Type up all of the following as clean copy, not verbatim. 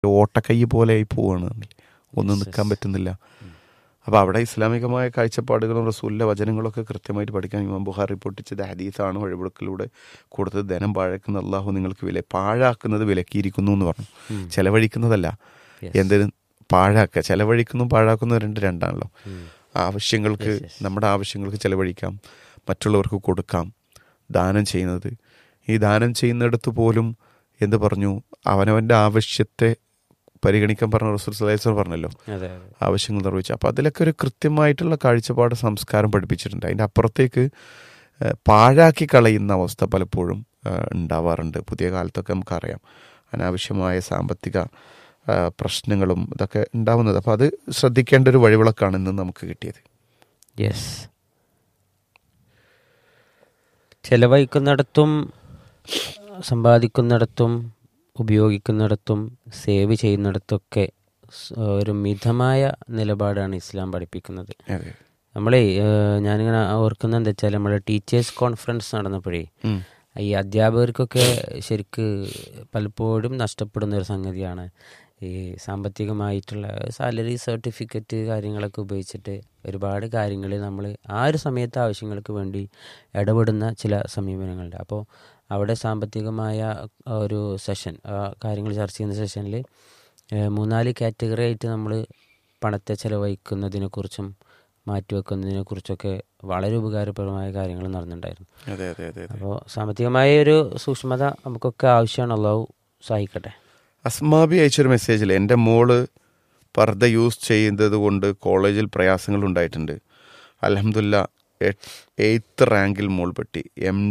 ഓട്ടക്കൈ പോലെ ആയി പോവാണ്, ഒന്നും നിൽക്കാൻ പറ്റുന്നില്ല. അപ്പോൾ അവിടെ ഇസ്ലാമികമായ കാഴ്ചപ്പാടുകളും റസൂലിൻ്റെ വചനങ്ങളൊക്കെ കൃത്യമായിട്ട് പഠിക്കാൻ ഇമാം ബുഖാരി പൊട്ടിച്ചത് ഹദീസാണ്. വഴിപൊടുക്കലൂടെ കൊടുത്തത് ധനം പാഴാക്കുന്ന അള്ളാഹു നിങ്ങൾക്ക് പാഴാക്കുന്നത് വിലക്കിയിരിക്കുന്നു എന്ന് പറഞ്ഞു. ചെലവഴിക്കുന്നതല്ല, എന്തിനും പാഴാക്കുക. ചെലവഴിക്കുന്നു പാഴാക്കുന്നു രണ്ടാണല്ലോ. ആവശ്യങ്ങൾക്ക്, നമ്മുടെ ആവശ്യങ്ങൾക്ക് ചെലവഴിക്കാം, മറ്റുള്ളവർക്ക് കൊടുക്കാം. ദാനം ചെയ്യുന്നത്, ഈ ദാനം ചെയ്യുന്നിടത്ത് പോലും എന്ത് പറഞ്ഞു, അവനവൻ്റെ ആവശ്യത്തെ പരിഗണിക്കാൻ പറഞ്ഞ റസൂൽ സല്ലല്ലാഹു അലൈഹി വസല്ലം പറഞ്ഞല്ലോ, ആവശ്യങ്ങൾ നിർവഹിച്ചു. അപ്പോൾ അതിലൊക്കെ ഒരു കൃത്യമായിട്ടുള്ള കാഴ്ചപ്പാട് സംസ്കാരം പഠിപ്പിച്ചിട്ടുണ്ട്. അതിൻ്റെ അപ്പുറത്തേക്ക് പാഴാക്കി കളയുന്ന അവസ്ഥ പലപ്പോഴും ഉണ്ടാവാറുണ്ട്. പുതിയ കാലത്തൊക്കെ നമുക്കറിയാം അനാവശ്യമായ സാമ്പത്തിക പ്രശ്നങ്ങളും ഇതൊക്കെ ഉണ്ടാവുന്നത്. അപ്പോൾ അത് ശ്രദ്ധിക്കേണ്ട ഒരു വഴിവിളക്കാണ് ഇന്ന് നമുക്ക് കിട്ടിയത്. യെസ്, ചെലവഴിക്കുന്നിടത്തും സമ്പാദിക്കുന്നിടത്തും ഉപയോഗിക്കുന്നിടത്തും സേവ് ചെയ്യുന്നിടത്തൊക്കെ ഒരു മിതമായ നിലപാടാണ് ഇസ്ലാം പഠിപ്പിക്കുന്നത്. നമ്മളെ ഞാനിങ്ങനെ ഓർക്കുന്നത് എന്താ വെച്ചാൽ, നമ്മുടെ ടീച്ചേഴ്സ് കോൺഫറൻസ് നടന്നപ്പോഴേ ഈ അധ്യാപകർക്കൊക്കെ ശരിക്ക് പലപ്പോഴും നഷ്ടപ്പെടുന്ന ഒരു സംഗതിയാണ് ഈ സാമ്പത്തികമായിട്ടുള്ള സാലറി സർട്ടിഫിക്കറ്റ് കാര്യങ്ങളൊക്കെ ഉപയോഗിച്ചിട്ട് ഒരുപാട് കാര്യങ്ങൾ നമ്മൾ ആ ഒരു സമയത്ത് ആവശ്യങ്ങൾക്ക് വേണ്ടി ഇടപെടുന്ന ചില സമീപനങ്ങളുണ്ട്. അപ്പോൾ അവിടെ സാമ്പത്തികമായ ഒരു സെഷൻ, കാര്യങ്ങൾ ചർച്ച ചെയ്യുന്ന സെഷനിൽ 3-4 കാറ്റഗറി ആയിട്ട് നമ്മൾ പണത്തെ ചെലവഴിക്കുന്നതിനെക്കുറിച്ചും മാറ്റിവെക്കുന്നതിനെക്കുറിച്ചൊക്കെ വളരെ ഉപകാരപ്രദമായ കാര്യങ്ങൾ നടന്നിട്ടുണ്ടായിരുന്നു. അപ്പോൾ സാമ്പത്തികമായ ഒരു സൂക്ഷ്മത നമുക്കൊക്കെ ആവശ്യമാണ്. അള്ളാഹു സഹായിക്കട്ടെ. അസ്മാബി അയച്ചൊരു മെസ്സേജിൽ, എൻ്റെ മോള് പർദ്ദ യൂസ് ചെയ്യുന്നത് കൊണ്ട് കോളേജിൽ പ്രയാസങ്ങൾ ഉണ്ടായിട്ടുണ്ട്. അൽഹംദുലില്ലാ 8th റാങ്കിൽ മോൾ പെട്ടി.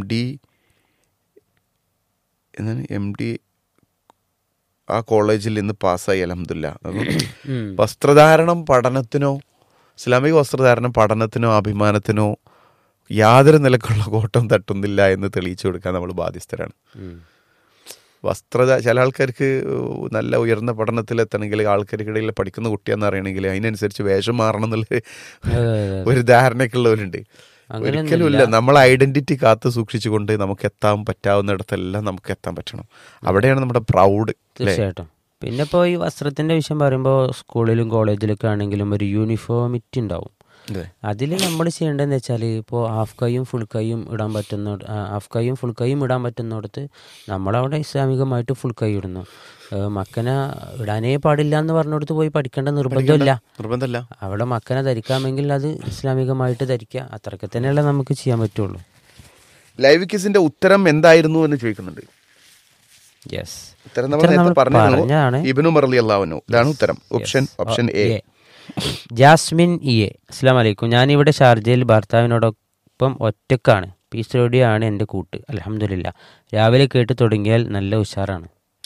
എം ഡി ആ കോളേജിൽ നിന്ന് പാസ്സായി അൽഹംദുലില്ലാ. വസ്ത്രധാരണം പഠനത്തിനോ, ഇസ്ലാമിക വസ്ത്രധാരണം പഠനത്തിനോ അഭിമാനത്തിനോ യാതൊരു നിലക്കുള്ള കോട്ടം തട്ടുന്നില്ല എന്ന് തെളിയിച്ചു കൊടുക്കാൻ നമ്മൾ ബാധ്യസ്ഥരാണ്. ചില ആൾക്കാർക്ക് നല്ല ഉയർന്ന പഠനത്തിലെത്തണമെങ്കിൽ, ആൾക്കാർക്കിടയിൽ പഠിക്കുന്ന കുട്ടിയാന്ന് അറിയണമെങ്കിൽ അതിനനുസരിച്ച് വേഷം മാറണം എന്നുള്ള ഒരു ധാരണയൊക്കെ ഉള്ളവരുണ്ട്. ഒരിക്കലുമില്ല. നമ്മൾ ഐഡന്റിറ്റി കാത്തു സൂക്ഷിച്ചുകൊണ്ട് നമുക്ക് എത്താൻ പറ്റാവുന്നിടത്തെല്ലാം നമുക്ക് എത്താൻ പറ്റണം. അവിടെയാണ് നമ്മുടെ പ്രൗഡ്. തീർച്ചയായിട്ടും. പിന്നെ ഇപ്പോൾ ഈ വസ്ത്രത്തിൻ്റെ വിഷയം പറയുമ്പോൾ സ്കൂളിലും കോളേജിലൊക്കെ ആണെങ്കിലും ഒരു യൂണിഫോമിറ്റി ഉണ്ടാവും. അതിൽ നമ്മൾ ചെയ്യേണ്ടതെന്ന് വെച്ചാൽ, ഇപ്പോൾ ഹാഫ് കൈയും ഫുൾ കൈയും ഇടാൻ പറ്റുന്നിടത്ത് നമ്മളവിടെ ഇസ്ലാമികമായിട്ട് ഫുൾ കൈ ഇടുന്നു. മക്കനെ ഇടാനേ പാടില്ല എന്ന് പറഞ്ഞിടത്ത് പോയി പഠിക്കേണ്ട നിർബന്ധമില്ല. അവിടെ മക്കനെ ധരിക്കാമെങ്കിൽ അത് ഇസ്ലാമികമായിട്ട് ധരിക്കുക. അത്രയ്ക്ക് തന്നെയല്ലേ നമുക്ക് ചെയ്യാൻ പറ്റുള്ളൂ. ലൈവ് ക്വിസിന്റെ ഉത്തരം എന്തായിരുന്നു എന്ന് ചോദിക്കുന്നുണ്ട്. യെസ്, ഉത്തരം ഇബ്നു ഉമർ റളിയല്ലാഹു അൻഹു. ഇതാണ് ഉത്തരം. Option A. Jasmine A. അസ്സലാമു അലൈക്കും. ഞാനിവിടെ ഷാർജയിൽ ഭർത്താവിനോടൊപ്പം ഒറ്റക്കാണ്. പീസ് റേഡിയോ ആണ് എൻ്റെ കൂട്ട്. അൽഹംദുലില്ലാ, രാവിലെ കേട്ട് തുടങ്ങിയാൽ നല്ല ഉഷാറാണ്.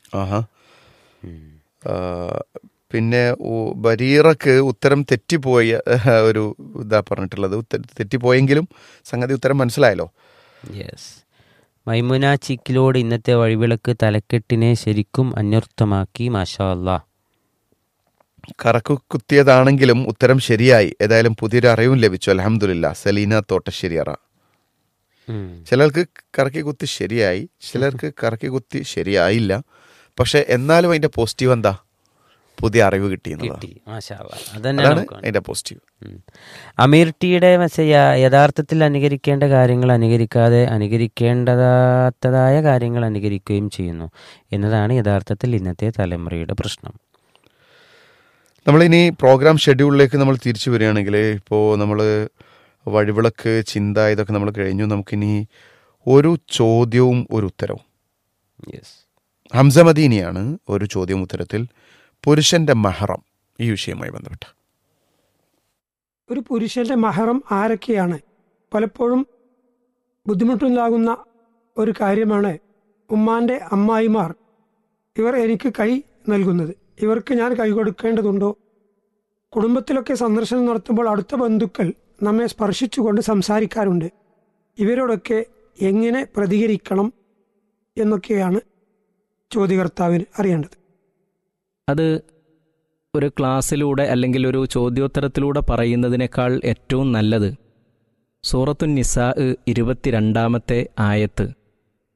പിന്നെ ബരീറക്ക് ഉത്തരം തെറ്റിപ്പോയ ഒരു ഇതാ പറഞ്ഞിട്ടുള്ളത്. തെറ്റിപ്പോയെങ്കിലും സംഗതി ഉത്തരം മനസ്സിലായല്ലോ. യെസ്. മൈമുന ചിക്കിലോട് ഇന്നത്തെ വഴിവിളക്ക് തലക്കെട്ടിനെ ശരിക്കും അന്വർത്ഥമാക്കി. മാഷാ അല്ലാ. കറക്കു കുത്തിയതാണെങ്കിലും ഉത്തരം ശരിയായി. ഏതായാലും പുതിയൊരു അറിവും ലഭിച്ചു. അൽഹംദുലില്ലാ. സലീന തോട്ടശ്ശേരിയറ. ചിലർക്ക് കറക്കി കുത്തി ശരിയായി, ചിലർക്ക് കറക്കി കുത്തി ശരിയായില്ല. പക്ഷെ എന്നാലും അതിന്റെ പോസിറ്റീവ് എന്താ? പുതിയ അറിവ് കിട്ടിയെന്നുള്ളതാണ് അതിന്റെ പോസിറ്റീവ്. അമീർ ടിയുടെ മെസ്സേജ്, യഥാർത്ഥത്തിൽ അനുകരിക്കേണ്ട കാര്യങ്ങൾ അനുകരിക്കാതെ അനുകരിക്കേണ്ടതായ കാര്യങ്ങൾ അനുകരിക്കുകയും ചെയ്യുന്നു എന്നതാണ് യഥാർത്ഥത്തിൽ ഇന്നത്തെ തലമുറയുടെ പ്രശ്നം. നമ്മളിനി പ്രോഗ്രാം ഷെഡ്യൂളിലേക്ക് നമ്മൾ തിരിച്ചു വരികയാണെങ്കിൽ, ഇപ്പോൾ നമ്മൾ വഴിവിളക്ക്, ചിന്ത, ഇതൊക്കെ നമ്മൾ കഴിഞ്ഞു. നമുക്കിനി ഒരു ചോദ്യവും ഒരു ഉത്തരവും. ഹംസ മദീനിയാണ് ഒരു ചോദ്യവും ഉത്തരത്തിൽ. പുരുഷന്റെ മഹറം, ഈ വിഷയവുമായി ബന്ധപ്പെട്ട ഒരു പുരുഷന്റെ മഹറം ആരൊക്കെയാണ്? പലപ്പോഴും ബുദ്ധിമുട്ടുണ്ടാകുന്ന ഒരു കാര്യമാണ് ഉമ്മാന്റെ അമ്മായിമാർ. ഇവർ എനിക്ക് കൈ നൽകുന്നത്, ഇവർക്ക് ഞാൻ കൈ കൊടുക്കേണ്ടതുണ്ടോ? കുടുംബത്തിലൊക്കെ സന്ദർശനം നടത്തുമ്പോൾ അടുത്ത ബന്ധുക്കൾ നമ്മെ സ്പർശിച്ചുകൊണ്ട് സംസാരിക്കാറുണ്ട്. ഇവരോടൊക്കെ എങ്ങനെ പ്രതികരിക്കണം എന്നൊക്കെയാണ് ചോദ്യകർത്താവിന് അറിയേണ്ടത്. അത് ഒരു ക്ലാസ്സിലൂടെ അല്ലെങ്കിൽ ഒരു ചോദ്യോത്തരത്തിലൂടെ പറയുന്നതിനേക്കാൾ ഏറ്റവും നല്ലത് സൂറത്തുൻ നിസാ 22-ാമത്തെ ആയത്ത്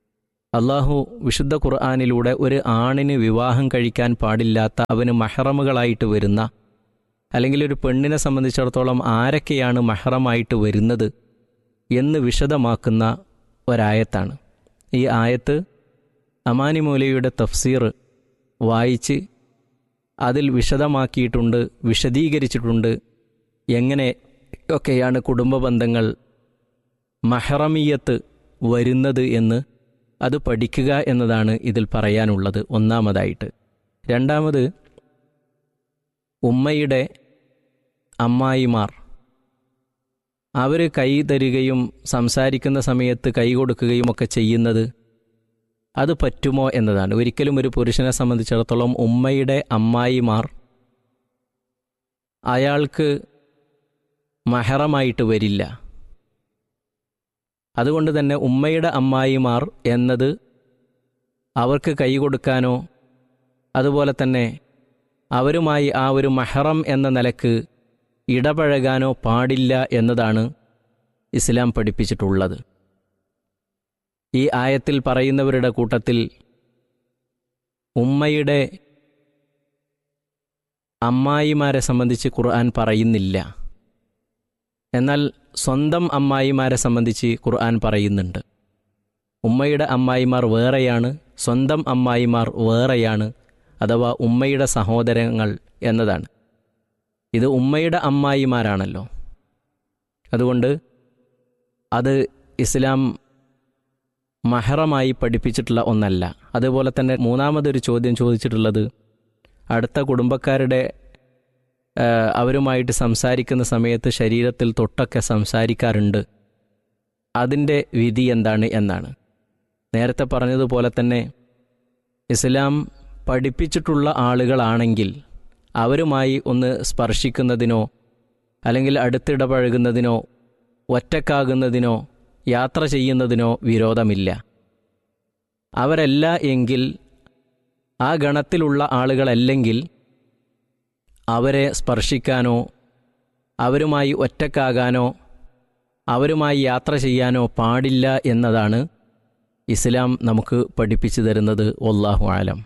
അള്ളാഹു വിശുദ്ധ ഖുർആനിലൂടെ ഒരു ആണിന് വിവാഹം കഴിക്കാൻ പാടില്ലാത്ത അവന് മഹ്റമുകളായിട്ട് വരുന്ന, അല്ലെങ്കിൽ ഒരു പെണ്ണിനെ സംബന്ധിച്ചിടത്തോളം ആരൊക്കെയാണ് മഹ്റമായിട്ട് വരുന്നത് എന്ന് വിശദമാക്കുന്ന ഒരായത്താണ്. ഈ ആയത്ത് അമാനി മൗലവിയുടെ തഫ്സീർ വായിച്ച് അതിൽ വിശദമാക്കിയിട്ടുണ്ട്, വിശദീകരിച്ചിട്ടുണ്ട് എങ്ങനെയൊക്കെയാണ് കുടുംബ ബന്ധങ്ങൾ മഹ്റമിയത്ത് വരുന്നത് എന്ന് അത് പഠിക്കുക എന്നതാണ് ഇതിൽ പറയാനുള്ളത് ഒന്നാമതായിട്ട്. രണ്ടാമത്, ഉമ്മയുടെ അമ്മായിമാർ അവർ കൈ തരികയും സംസാരിക്കുന്ന സമയത്ത് കൈ കൊടുക്കുകയും ഒക്കെ ചെയ്യുന്നത് അത് പറ്റുമോ എന്നതാണ്. ഒരിക്കലും ഒരു പുരുഷനെ സംബന്ധിച്ചിടത്തോളം ഉമ്മയുടെ അമ്മായിമാർ അയാൾക്ക് മഹറമായിട്ട് വരില്ല. അതുകൊണ്ട് തന്നെ ഉമ്മയുടെ അമ്മായിമാർ എന്നത് അവർക്ക് കൈ കൊടുക്കാനോ അതുപോലെ തന്നെ അവരുമായി ആ ഒരു മഹറം എന്ന നിലക്ക് ഇടപഴകാനോ പാടില്ല എന്നതാണ് ഇസ്ലാം പഠിപ്പിച്ചിട്ടുള്ളത്. ഈ ആയത്തിൽ പറയുന്നവരുടെ കൂട്ടത്തിൽ ഉമ്മയുടെ അമ്മായിമാരെ സംബന്ധിച്ച് ഖുർആൻ പറയുന്നില്ല. എന്നാൽ സ്വന്തം അമ്മായിമാരെ സംബന്ധിച്ച് ഖുർആൻ പറയുന്നുണ്ട്. ഉമ്മയുടെ അമ്മായിമാർ വേറെയാണ്, സ്വന്തം അമ്മായിമാർ വേറെയാണ്, അഥവാ ഉമ്മയുടെ സഹോദരങ്ങൾ എന്നതാണ്. ഇത് ഉമ്മയുടെ അമ്മായിമാരാണല്ലോ. അതുകൊണ്ട് അത് ഇസ്ലാം മഹറമായി പഠിപ്പിച്ചിട്ടുള്ള ഒന്നല്ല. അതുപോലെ തന്നെ മൂന്നാമതൊരു ചോദ്യം ചോദിച്ചിട്ടുള്ളത്, അടുത്ത കുടുംബക്കാരുടെ അവരുമായിട്ട് സംസാരിക്കുന്ന സമയത്ത് ശരീരത്തിൽ തൊട്ടൊക്കെ സംസാരിക്കാറുണ്ട്, അതിൻ്റെ വിധി എന്താണ് എന്നാണ്. നേരത്തെ പറഞ്ഞതുപോലെ തന്നെ ഇസ്ലാം പഠിപ്പിച്ചിട്ടുള്ള ആളുകളാണെങ്കിൽ അവരുമായി ഒന്ന് സ്പർശിക്കുന്നതിനോ അല്ലെങ്കിൽ അടുത്തിടപഴകുന്നതിനോ ഒറ്റക്കാകുന്നതിനോ യാത്ര ചെയ്യുന്നതിനോ വിരോധമില്ല. അവരല്ല എങ്കിൽ, ആ ഗണത്തിലുള്ള ആളുകളല്ലെങ്കിൽ അവരെ സ്പർശിക്കാനോ അവരുമായി ഒറ്റക്കാകാനോ അവരുമായി യാത്ര ചെയ്യാനോ പാടില്ല എന്നതാണ് ഇസ്ലാം നമുക്ക് പഠിപ്പിച്ചു തരുന്നത്. വല്ലാഹു ആലം.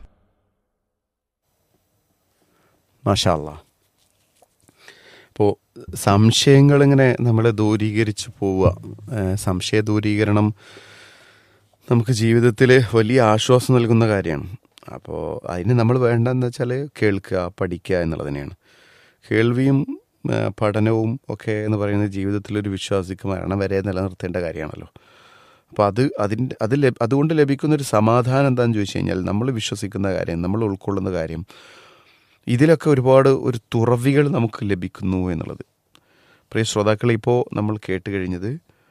മാഷാ അല്ലാ. ഇപ്പോൾ സംശയങ്ങളിങ്ങനെ നമ്മൾ ദൂരീകരിച്ച് പോവുക. സംശയ ദൂരീകരണം നമുക്ക് ജീവിതത്തിൽ വലിയ ആശ്വാസം നൽകുന്ന കാര്യമാണ്. അപ്പോൾ അതിന് നമ്മൾ വേണ്ടതെന്ന് വെച്ചാൽ കേൾക്കുക, പഠിക്കുക എന്നുള്ളത് തന്നെയാണ്. കേൾവിയും പഠനവും ഒക്കെ എന്ന് പറയുന്നത് ജീവിതത്തിലൊരു വിശ്വാസിക്ക് മരണം വരെ നിലനിർത്തേണ്ട കാര്യമാണല്ലോ. അപ്പോൾ അതുകൊണ്ട് ലഭിക്കുന്നൊരു സമാധാനം എന്താണെന്ന് ചോദിച്ചു കഴിഞ്ഞാൽ, നമ്മൾ വിശ്വസിക്കുന്ന കാര്യം, നമ്മൾ ഉൾക്കൊള്ളുന്ന കാര്യം, ഇതിലൊക്കെ ഒരുപാട് ഒരു തുറവികൾ നമുക്ക് ലഭിക്കുന്നു എന്നുള്ളത്. പ്രിയ ശ്രോതാക്കളെ, ഇപ്പോൾ നമ്മൾ കേട്ട് കഴിഞ്ഞത്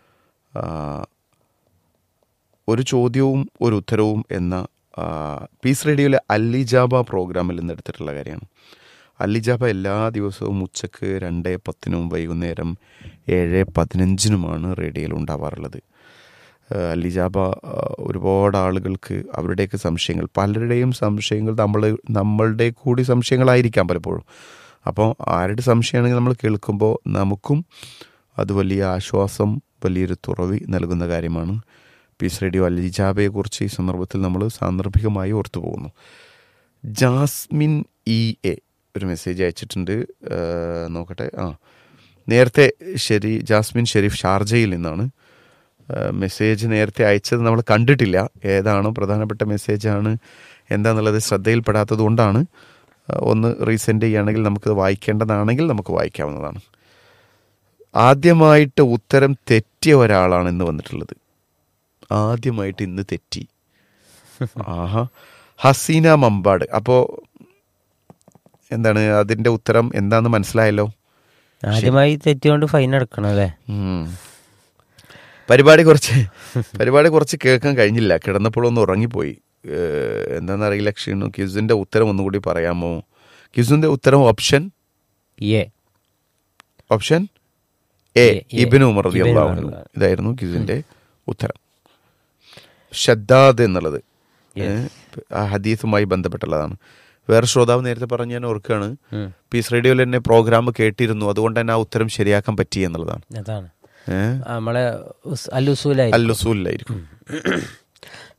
ഒരു ചോദ്യവും ഒരു ഉത്തരവും എന്ന പീസ് റേഡിയോയിലെ അല്ലിജാബ പ്രോഗ്രാമിൽ നിന്ന് എടുത്തിട്ടുള്ള കാര്യമാണ്. അല്ലിജാബ എല്ലാ ദിവസവും ഉച്ചക്ക് 2:10 വൈകുന്നേരം 7:15 റേഡിയോയിൽ ഉണ്ടാവാറുള്ളത്. അല്ലിജാബ ഒരുപാട് ആളുകൾക്ക് അവരുടെയൊക്കെ സംശയങ്ങൾ, പലരുടെയും സംശയങ്ങൾ നമ്മളുടെ കൂടി സംശയങ്ങളായിരിക്കാം പലപ്പോഴും. അപ്പോൾ ആരുടെ സംശയമാണെങ്കിൽ നമ്മൾ കേൾക്കുമ്പോൾ നമുക്കും അത് വലിയ ആശ്വാസം, വലിയൊരു തുറവി നൽകുന്ന കാര്യമാണ്. പീസ് റേഡിയോ അല്ലിജാബയെക്കുറിച്ച് ഈ സന്ദർഭത്തിൽ നമ്മൾ സാന്ദർഭികമായി ഓർത്തു പോകുന്നു. ജാസ്മിൻ EA ഒരു മെസ്സേജ് അയച്ചിട്ടുണ്ട്, നോക്കട്ടെ. നേരത്തെ ജാസ്മിൻ ഷെരീഫ് ഷാർജയിൽ നിന്നാണ് മെസ്സേജ് നേരത്തെ അയച്ചത്. നമ്മൾ കണ്ടിട്ടില്ല, ഏതാണോ പ്രധാനപ്പെട്ട മെസ്സേജാണ് എന്താണെന്നുള്ളത് ശ്രദ്ധയിൽപ്പെടാത്തത് കൊണ്ടാണ്. ഒന്ന് റീസെൻഡ് ചെയ്യുകയാണെങ്കിൽ നമുക്ക് വായിക്കേണ്ടതാണെങ്കിൽ നമുക്ക് വായിക്കാവുന്നതാണ്. ആദ്യമായിട്ട് ഉത്തരം തെറ്റിയ ഒരാളാണ് ഇന്ന് വന്നിട്ടുള്ളത്. ആദ്യമായിട്ട് ഇന്ന് തെറ്റി. ഹസീന മമ്പാട്. അപ്പോൾ എന്താണ് അതിൻ്റെ ഉത്തരം എന്താന്ന് മനസ്സിലായല്ലോ. ആദ്യമായി തെറ്റിയോണ്ട് ഫൈൻ അടക്കണം അല്ലേ? പരിപാടി കുറച്ച് കേൾക്കാൻ കഴിഞ്ഞില്ല, കിടന്നപ്പോഴൊന്ന് ഉറങ്ങിപ്പോയി. എന്താണെന്നറിയില്ല, ക്ഷീണു. ക്യൂസിൻ്റെ ഉത്തരം ഒന്നുകൂടി പറയാമോ? ക്യൂസിൻ്റെ ഉത്തരം ഓപ്ഷൻ എ ഇബ്നു ഉമർ റളിയല്ലാഹു അൻഹു. ഇതായിരുന്നു ക്യൂസിൻ്റെ ഉത്തരം. ഷദ്ദാദ് എന്നുള്ളത് ആ ഹദീസുമായി ബന്ധപ്പെട്ടുള്ളതാണ്. വേറെ ശ്രോതാവ് നേരത്തെ പറഞ്ഞ് ഞാൻ ഓർക്കുകയാണ്, പീസ് റേഡിയോയിൽ തന്നെ പ്രോഗ്രാം കേട്ടിരുന്നു, അതുകൊണ്ട് തന്നെ ആ ഉത്തരം ശരിയാക്കാൻ പറ്റി എന്നുള്ളതാണ്. നമ്മളെ അൽ-ഉസൂലായിരിക്കും.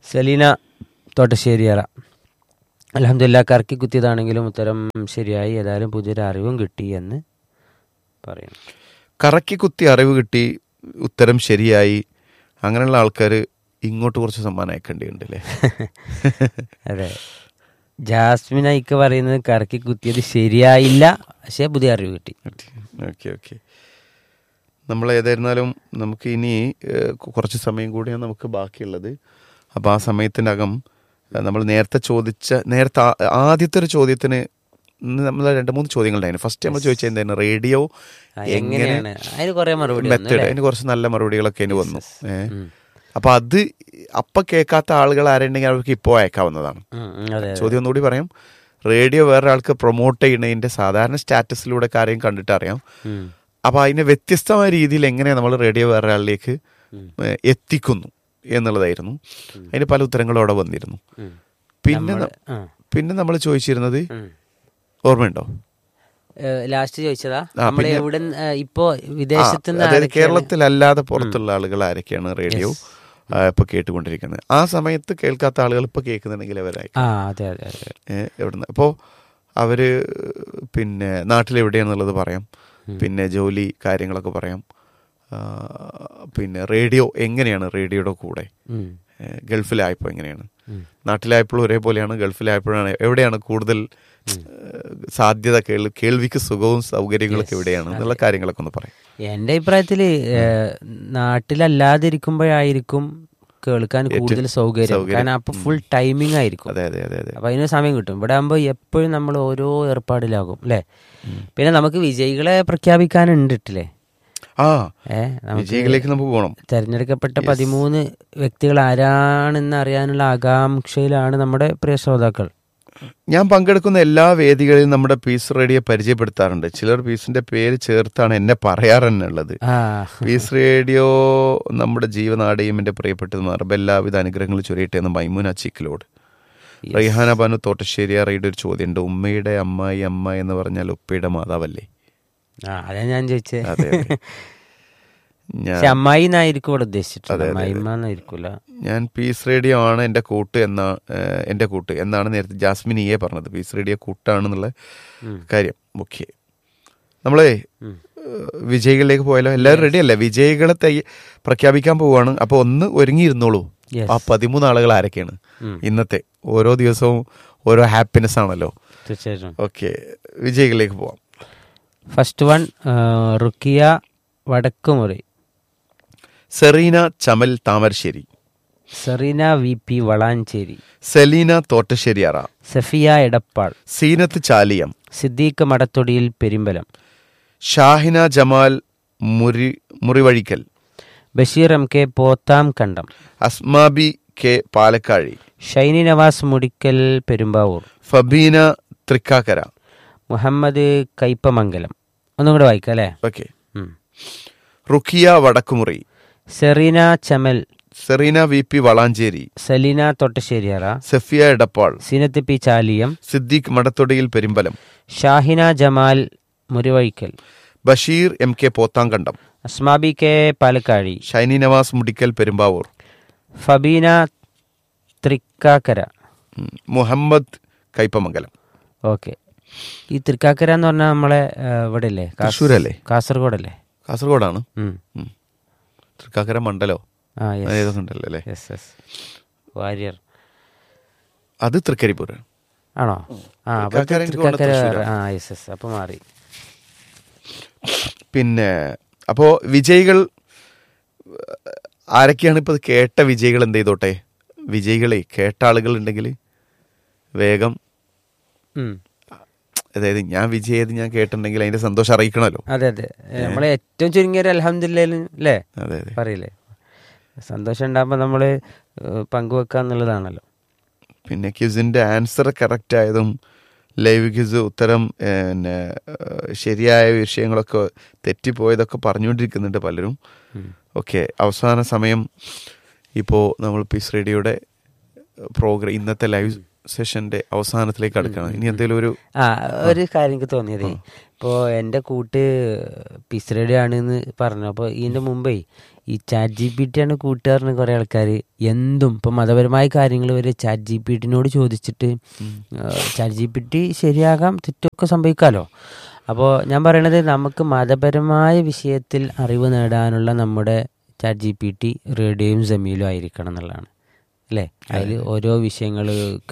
സലീന തോട്ടശ്ശേരിയറ. അൽഹംദുലില്ലാ, കറക്കി കുത്തിയതാണെങ്കിലും ഉത്തരം ശരിയായി. ഏതായാലും പുതിയൊരു അറിവും കിട്ടി എന്ന് പറയണം. കറക്കി കുത്തി അറിവ് കിട്ടി, ഉത്തരം ശരിയായി. അങ്ങനെയുള്ള ആൾക്കാർ ഇങ്ങോട്ട് കുറച്ച് സമ്മാനം അയക്കേണ്ടിയുണ്ട് അല്ലേ? അതെ, ജാസ്മിൻ ഐക്ക പറയുന്നത് കറക്കി കുത്തിയത് ശരിയായില്ല, പക്ഷേ പുതിയ അറിവ് കിട്ടി. Okay okay. നമ്മൾ ഏതായിരുന്നാലും നമുക്ക് ഇനി കുറച്ച് സമയം കൂടിയാണ് നമുക്ക് ബാക്കിയുള്ളത്. അപ്പോൾ ആ സമയത്തിനകം നമ്മൾ നേരത്തെ ആദ്യത്തെ ഒരു ചോദ്യത്തിന് നമ്മൾ 2-3 ചോദ്യങ്ങളുണ്ടായിരുന്നു. ഫസ്റ്റ് നമ്മൾ ചോദിച്ചത് എന്തായിരുന്നു, റേഡിയോ എങ്ങനെയാണ്, അതിന് കുറേ മറുപടി മെത്തേഡ്, അതിന് കുറച്ച് നല്ല മറുപടികളൊക്കെ അതിന് വന്നു. അപ്പൊ അത് കേൾക്കാത്ത ആളുകൾ ആരുണ്ടെങ്കിൽ അവർക്ക് ഇപ്പോൾ അയക്കാവുന്നതാണ്. ചോദ്യം ഒന്നുകൂടി പറയാം. റേഡിയോ വേറൊരാൾക്ക് പ്രൊമോട്ട് ചെയ്യണതിന്റെ സാധാരണ സ്റ്റാറ്റസിലൂടെ കാര്യം കണ്ടിട്ട് അറിയാം. അപ്പൊ അതിന് വ്യത്യസ്തമായ രീതിയിൽ എങ്ങനെ നമ്മൾ റേഡിയോ വേറൊരാളിലേക്ക് എത്തിക്കുന്നു എന്നുള്ളതായിരുന്നു. അതിന് പല ഉത്തരങ്ങളും അവിടെ വന്നിരുന്നു. പിന്നെ നമ്മൾ ചോദിച്ചിരുന്നത് ഓർമ്മയുണ്ടോ? ലാസ്റ്റ് ചോദിച്ചതാ നമ്മൾ എവിടെ ഇപ്പോ വിദേശത്ത്, അതായത് കേരളത്തിലല്ലാതെ പുറത്തുള്ള ആളുകൾ ആരൊക്കെയാണ് റേഡിയോ ഇപ്പൊ കേട്ടുകൊണ്ടിരിക്കുന്നത്. ആ സമയത്ത് കേൾക്കാത്ത ആളുകൾ ഇപ്പൊ കേൾക്കുന്നുണ്ടെങ്കിൽ അവരായി എവിടുന്ന്. അപ്പോൾ അവര് പിന്നെ നാട്ടിലെവിടെയാണെന്നുള്ളത് പറയാം, പിന്നെ ജോലി കാര്യങ്ങളൊക്കെ പറയാം, പിന്നെ റേഡിയോ എങ്ങനെയാണ് റേഡിയോയുടെ കൂടെ, ഗൾഫിലായപ്പോൾ എങ്ങനെയാണ്, നാട്ടിലായപ്പോഴും ഒരേപോലെയാണ്, ഗൾഫിലായപ്പോഴാണ് എവിടെയാണ് കൂടുതൽ സാധ്യത, കേൾവിക്ക് സുഖവും സൗകര്യങ്ങളൊക്കെ എവിടെയാണ് എന്നുള്ള കാര്യങ്ങളൊക്കെ ഒന്ന് പറയാം. എൻ്റെ അഭിപ്രായത്തില് നാട്ടിലല്ലാതിരിക്കുമ്പോഴായിരിക്കും കേൾക്കാൻ കൂടുതൽ സൗകര്യം, കാരണം അപ്പൊ ഫുൾ ടൈമിംഗ് ആയിരിക്കും. അപ്പൊ അതിന് സമയം കിട്ടും. ഇവിടെ ആകുമ്പോൾ എപ്പോഴും നമ്മൾ ഓരോ ഏർപ്പാടിലാകും അല്ലേ. പിന്നെ നമുക്ക് വിജയികളെ പ്രഖ്യാപിക്കാനുണ്ടിട്ടില്ലേ? വിജയികളിലേക്ക് നമുക്ക് പോകണം. തെരഞ്ഞെടുക്കപ്പെട്ട 13 വ്യക്തികൾ ആരാണെന്ന് അറിയാനുള്ള ആകാംക്ഷയിലാണ് നമ്മുടെ പ്രിയ ശ്രോതാക്കൾ. ഞാൻ പങ്കെടുക്കുന്ന എല്ലാ വേദികളിലും നമ്മുടെ പീസ് റേഡിയോ പരിചയപ്പെടുത്താറുണ്ട്. ചിലർ പീസിന്റെ പേര് ചേർത്താണ് എന്നെ പറയാറുള്ളത്. പീസ് റേഡിയോ നമ്മുടെ ജീവനാടിയും എൻ്റെ പ്രിയപ്പെട്ടതുമാർ എല്ലാവിധ അനുഗ്രഹങ്ങൾ ചൊരിയട്ടെ എന്ന് മൈമുന ചിക്കിലോട്. റൈഹാന ബാനു തോട്ടശ്ശേരി റൈഡ് ഒരു ചോദ്യമുണ്ട്. ഉമ്മയുടെ അമ്മായി അമ്മ എന്ന് പറഞ്ഞാൽ ഉപ്പയുടെ മാതാവല്ലേ? അതാ ഞാൻ ചോദിച്ചത്. അമ്മായി എന്നായിരിക്കും ഇവിടെ ഉദ്ദേശിച്ചിട്ടുള്ളത്. ഞാൻ പീസ് റേഡിയോ ആണ് എൻ്റെ കൂട്ട് എന്നാണ് നേരത്തെ ജാസ്മിനിയെ പറഞ്ഞത്. പീസ് റേഡിയോ കൂട്ടാണെന്നുള്ള കാര്യം മുഖ്യ. നമ്മളെ വിജയികളിലേക്ക് പോയാലോ? എല്ലാവരും റെഡി അല്ലേ? വിജയികളെ പ്രഖ്യാപിക്കാൻ പോവുകയാണ്. അപ്പോൾ ഒന്ന് ഒരുങ്ങിയിരുന്നോളൂ. ആ 13 ആളുകൾ ആരൊക്കെയാണ്? ഇന്നത്തെ ഓരോ ദിവസവും ഓരോ ഹാപ്പിനെസ് ആണല്ലോ. തീർച്ചയായിട്ടും. ഓക്കെ, വിജയികളിലേക്ക് പോവാം. First one ruqyah Vadakkumuri, Serena Chamal Thamarassery, Serena VP Valanchery, Selina Thottasseriyara, Safiya Edappal, Zeenath Chaliyam, Siddique മടത്തൊടിയിൽ Perumbalam, Shahina Jamal Murivazhikkal, Basheer MK പോത്താം കണ്ടം, അസ്മാബി K പാലക്കാഴി, ഷൈനി നവാസ് മുടിക്കൽ പെരുമ്പാവൂർ, ഫബീന തൃക്കാക്കര, മുഹമ്മദ് കയ്പമംഗലം. ഒന്നും കൂടെ വായിക്കാം അല്ലേ? Okay. Ruqiya Vadakkumuri, Serena Chamal, Serena VP Valanchery, Saleena Thottasseriyara, Safiya Edappal, Zeenath P Chaliyam, Siddique മടത്തൊടിയിൽ Perumbalam, Shahina Jamal Murivazhikkal, Basheer MK Pothankandam, Asmabi K Palakkazhi, Shiny Nawaz Mudikkal Perumbavoor, ഫബീന Thrikkakara, Muhammad Kaipamangalam. Okay. ഈ തൃക്കാക്കര എന്ന് പറഞ്ഞാൽ നമ്മളെ ഇവിടെ അല്ലേ? തൃശ്ശൂരല്ലേ? കാസർഗോഡല്ലേ? കാസർഗോഡാണ്. തൃക്കാക്കര മണ്ഡലോ ഉണ്ടല്ലോ അല്ലേ? വാര്യർ അത് തൃക്കരിപ്പൂർ ആണോ? അപ്പൊ മാറി. പിന്നെ അപ്പോൾ വിജയികൾ ആരൊക്കെയാണ്? ഇപ്പൊ കേട്ട വിജയികൾ എന്ത് ചെയ്തോട്ടെ? വിജയികളെ കേട്ട ആളുകൾ ഉണ്ടെങ്കിൽ വേഗം, അതായത് ഞാൻ വിജയത് ഞാൻ കേട്ടിട്ടുണ്ടെങ്കിൽ അതിന്റെ സന്തോഷം അറിയിക്കണമല്ലോ. അതെ അതെ, നമ്മളെ ഏറ്റവും ചുരുങ്ങിയൊരു അൽഹംദുലില്ലാഹ് അല്ലേ പറയില്ലേ? സന്തോഷം ഉണ്ടാകുമ്പോൾ നമ്മള് പങ്കുവെക്കാന്നുള്ളതാണല്ലോ. പിന്നെ ക്വിസിന്റെ ആൻസർ കറക്റ്റ് ആയതും ലൈവ് ക്വിസ് ഉത്തരം പിന്നെ ശരിയായ വിഷയങ്ങളൊക്കെ തെറ്റിപ്പോയതൊക്കെ പറഞ്ഞുകൊണ്ടിരിക്കുന്നുണ്ട് പലരും. ഓക്കെ, അവസാന സമയം ഇപ്പോൾ നമ്മൾ പീസ് റേഡിയോയുടെ പ്രോഗ്രാം ഇന്നത്തെ ലൈവ് സെഷന്റെ അവസാനത്തിലേക്ക് അടുക്കണം. ഇനി എന്തെങ്കിലും ഒരു കാര്യം എനിക്ക് തോന്നിയത്, ഇപ്പോൾ എൻ്റെ കൂട്ട് പീസ് റേഡിയോ ആണെന്ന് പറഞ്ഞു. അപ്പോൾ ഇതിൻ്റെ മുമ്പേ ഈ ചാറ്റ് ജി പി ടി ആണ് കൂട്ടുകാരന് കുറേ ആൾക്കാർ എന്തും ഇപ്പം മതപരമായ കാര്യങ്ങൾ വരെ ചാറ്റ് ജി പി ടിനോട് ചോദിച്ചിട്ട് ചാറ്റ് ജി പി ടി ശരിയാകാം, തെറ്റൊക്കെ സംഭവിക്കാമല്ലോ. അപ്പോൾ ഞാൻ പറയണത് നമുക്ക് മതപരമായ വിഷയത്തിൽ അറിവ് നേടാനുള്ള നമ്മുടെ ചാറ്റ് ജി പി ടി റേഡിയോയും ജമീലും ആയിരിക്കണം എന്നുള്ളതാണ് അല്ലേ. അതിൽ ഓരോ വിഷയങ്ങൾ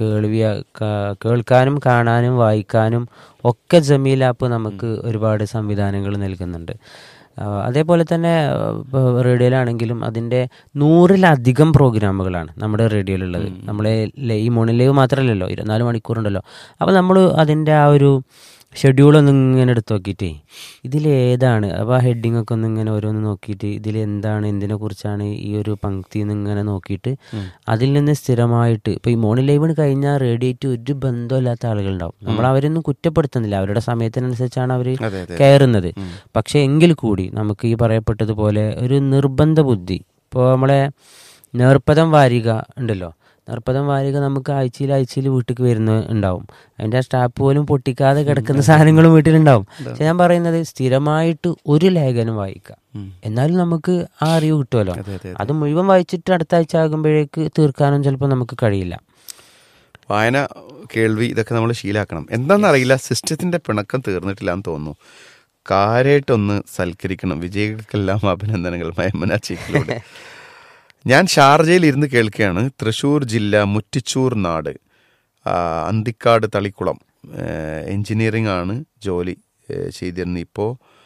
കേൾക്കാനും കാണാനും വായിക്കാനും ഒക്കെ ജമീൽ ആപ്പ് നമുക്ക് ഒരുപാട് സംവിധാനങ്ങൾ നൽകുന്നുണ്ട്. അതേപോലെ തന്നെ റേഡിയോയിലാണെങ്കിലും അതിൻ്റെ 100-ലധികം പ്രോഗ്രാമുകളാണ് നമ്മുടെ റേഡിയോയിലുള്ളത്. നമ്മളെ ഈ മോർണിംഗ് ലൈവ് മാത്രമല്ലല്ലോ, 24 മണിക്കൂറുണ്ടല്ലോ. അപ്പോൾ നമ്മൾ അതിൻ്റെ ആ ഒരു ഷെഡ്യൂളൊന്നും ഇങ്ങനെ എടുത്ത് നോക്കിയിട്ടേ ഇതിലേതാണ്, അപ്പോൾ ആ ഹെഡിങ് ഒക്കെ ഒന്ന് ഇങ്ങനെ ഓരോന്ന് നോക്കിയിട്ട് ഇതിലെന്താണ്, എന്തിനെ കുറിച്ചാണ് ഈ ഒരു പങ്ക്തി എന്ന് ഇങ്ങനെ നോക്കിയിട്ട് അതിൽ നിന്ന് സ്ഥിരമായിട്ട് ഇപ്പോൾ ഈ മോർണിംഗ് ലൈവിന് കഴിഞ്ഞാൽ റേഡിയോയിട്ട് ഒരു ബന്ധമില്ലാത്ത ആളുകളുണ്ടാവും. നമ്മൾ അവരൊന്നും കുറ്റപ്പെടുത്തുന്നില്ല, അവരുടെ സമയത്തിനനുസരിച്ചാണ് അവർ കയറുന്നത്. പക്ഷേ എങ്കിൽ കൂടി നമുക്ക് ഈ പറയപ്പെട്ടതുപോലെ ഒരു നിർബന്ധ ബുദ്ധി, ഇപ്പോൾ നമ്മളെ നേർപ്പദം വാരിക ഉണ്ടല്ലോ, നേർപ്പദം വാരിക നമുക്ക് ആഴ്ചയിൽ വീട്ടിലേക്ക് ഉണ്ടാവും. അതിൻ്റെ ആ സ്റ്റാപ്പ് പോലും പൊട്ടിക്കാതെ കിടക്കുന്ന സാധനങ്ങളും വീട്ടിലുണ്ടാവും. പക്ഷെ ഞാൻ പറയുന്നത് സ്ഥിരമായിട്ട് ഒരു ലേഖനം വായിക്കാം, എന്നാലും നമുക്ക് ആ അറിവ് കിട്ടുമല്ലോ. അത് മുഴുവൻ വായിച്ചിട്ട് അടുത്ത ആഴ്ച ആകുമ്പോഴേക്ക് തീർക്കാനും ചിലപ്പോൾ നമുക്ക് കഴിയില്ല. വായന, കേൾവി ഇതൊക്കെ നമ്മൾ ശീലാക്കണം. എന്താണെന്നറിയില്ല, സിസ്റ്റത്തിൻ്റെ പിണക്കം തീർന്നിട്ടില്ല എന്ന് തോന്നുന്നു. കാര്യമായിട്ടൊന്ന് സൽക്കരിക്കണം. വിജയികൾക്കെല്ലാം അഭിനന്ദനങ്ങൾ. മൈമുന ചീക്കിലൂടെ ഞാൻ ഷാർജയിൽ ഇരുന്ന് കേൾക്കുകയാണ്. തൃശ്ശൂർ ജില്ല മുറ്റിച്ചൂർ നാട്, അന്തിക്കാട് തളിക്കുളം. എൻജിനീയറിംഗ് ആണ് ജോലി ചെയ്തിരുന്നത്. ഇപ്പോൾ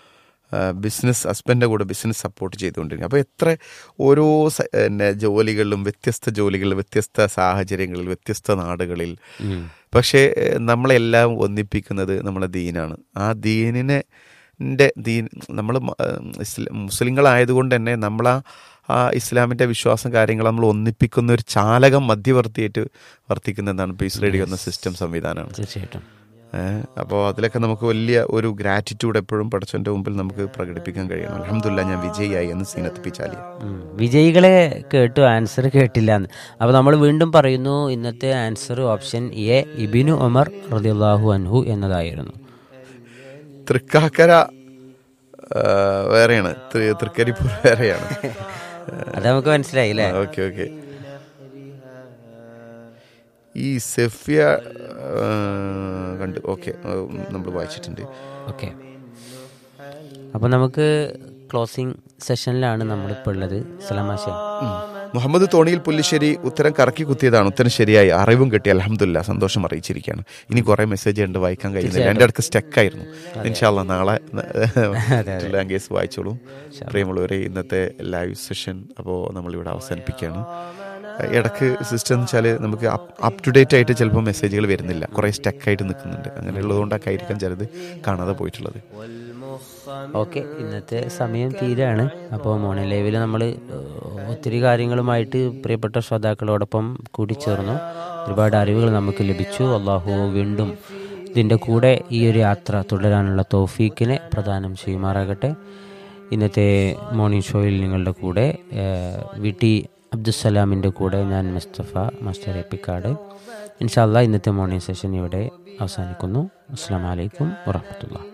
ഹസ്ബൻഡിൻ്റെ കൂടെ ബിസിനസ് സപ്പോർട്ട് ചെയ്തുകൊണ്ടിരിക്കുക. അപ്പോൾ എത്ര ഓരോ ജോലികളിലും വ്യത്യസ്ത സാഹചര്യങ്ങളിൽ, വ്യത്യസ്ത നാടുകളിൽ. പക്ഷേ നമ്മളെല്ലാം ഒന്നിപ്പിക്കുന്നത് നമ്മളെ ദീനാണ്. ആ ദീനിനെ നമ്മൾ മുസ്ലിങ്ങളായതുകൊണ്ട് തന്നെ നമ്മൾ ആ ഇസ്ലാമിൻ്റെ വിശ്വാസം കാര്യങ്ങൾ നമ്മൾ ഒന്നിപ്പിക്കുന്ന ഒരു ചാലകം മധ്യവർത്തിയായിട്ട് വർത്തിക്കുന്നതാണ് പീസ് റേഡിയോ എന്ന സിസ്റ്റം സംവിധാനമാണ്. തീർച്ചയായിട്ടും. അപ്പോൾ അതിലൊക്കെ നമുക്ക് വലിയ ഒരു ഗ്രാറ്റിറ്റ്യൂഡ് എപ്പോഴും പടച്ചവൻ്റെ മുമ്പിൽ നമുക്ക് പ്രകടിപ്പിക്കാൻ കഴിയണം. അൽഹംദുലില്ലാ ഞാൻ വിജയിയായി എന്ന് സീനത്ത് പിച്ചാലി. വിജയികളെ കേട്ടു, ആൻസർ കേട്ടില്ല എന്ന്. അപ്പോൾ നമ്മൾ വീണ്ടും പറയുന്നു, ഇന്നത്തെ answer option A Ibnu Umar റളിയല്ലാഹു അൻഹു എന്നതായിരുന്നു. തൃക്കാക്കര വേറെയാണ്, തൃക്കരിപ്പൂർ വേറെയാണ്. അത് നമുക്ക് മനസ്സിലായി അല്ലേ? ഓക്കെ. ഈ സെഫിയ കണ്ട് ഓക്കെ നമ്മൾ വായിച്ചിട്ടുണ്ട്. ഓക്കെ, അപ്പോൾ നമുക്ക് ക്ലോസിംഗ് സെഷനിലാണ് നമ്മളിപ്പോൾ ഉള്ളത്. സലാമാശ മുഹമ്മദ് തോണിയിൽ പുല്ലിശ്ശേരി ഉത്തരം കറക്കി കുത്തിയതാണ്. ഉത്തരം ശരിയായി, അറിവും കിട്ടി. അൽഹംദുലില്ലാ, സന്തോഷം അറിയിച്ചിരിക്കുകയാണ്. ഇനി കുറേ മെസ്സേജ് ഉണ്ട്, വായിക്കാൻ കഴിയുന്നില്ല. എൻ്റെ അടുക്ക് സ്റ്റക്കായിരുന്നു. ഇൻഷാല്ലാ നാളെ ലാംഗ്വേജ് വായിച്ചോളൂ. പ്രിയമുള്ളവരെ, ഇന്നത്തെ ലൈവ് സെഷൻ അപ്പോൾ നമ്മളിവിടെ അവസാനിപ്പിക്കുകയാണ്. ഇടയ്ക്ക് സിസ്റ്റം എന്ന് വെച്ചാൽ നമുക്ക് അപ് ടു ഡേറ്റ് ആയിട്ട് ചിലപ്പോൾ മെസ്സേജുകൾ വരുന്നില്ല, കുറേ സ്റ്റക്കായിട്ട് നിൽക്കുന്നുണ്ട്. അങ്ങനെയുള്ളതുകൊണ്ടൊക്കെ ആയിരിക്കാം ചിലത് കാണാതെ പോയിട്ടുള്ളത്. ഓക്കെ, ഇന്നത്തെ സമയം തീരാണ്. അപ്പോൾ മോർണിംഗ് ലൈവിൽ നമ്മൾ ഒത്തിരി കാര്യങ്ങളുമായിട്ട് പ്രിയപ്പെട്ട ശ്രോതാക്കളോടൊപ്പം കൂടിച്ചേർന്നു. ഒരുപാട് അറിവുകൾ നമുക്ക് ലഭിച്ചു. അള്ളാഹു വീണ്ടും ഇതിൻ്റെ കൂടെ ഈ ഒരു യാത്ര തുടരാനുള്ള തൗഫീക്കിനെ പ്രദാനം ചെയ്യുമാറാകട്ടെ. ഇന്നത്തെ മോർണിംഗ് ഷോയിൽ നിങ്ങളുടെ കൂടെ VT അബ്ദുസ്സലാമിൻ്റെ കൂടെ ഞാൻ മുസ്തഫ മാസ്റ്റർ എപ്പിക്കാട്. ഇൻഷാ അല്ലാഹ് ഇന്നത്തെ മോർണിംഗ് സെഷൻ ഇവിടെ അവസാനിക്കുന്നു. അസ്സലാമു അലൈക്കും വറഹ്മത്തുള്ളാഹി.